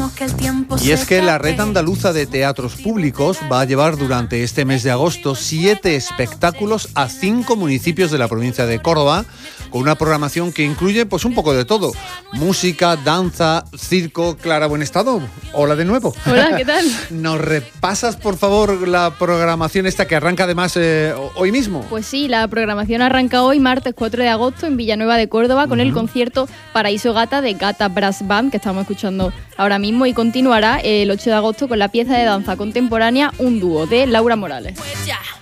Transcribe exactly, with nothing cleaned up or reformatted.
Dejemos que el tiempo Y es que la Red Andaluza de Teatros Públicos va a llevar durante este mes de agosto siete espectáculos a cinco municipios de la provincia de Córdoba, con una programación que incluye pues un poco de todo: música, danza, circo. Clara Buenestado, hola de nuevo. Hola, ¿qué tal? ¿Nos repasas, por favor, la programación esta que arranca además eh, hoy mismo? Pues sí, la programación arranca hoy, martes cuatro de agosto, en Villanueva de Córdoba, con uh-huh. el concierto Paraíso Gata de Gata Brass Band, que estamos escuchando ahora mismo, y continuará el ocho de agosto con la pieza de danza contemporánea Un Dúo, de Laura Morales.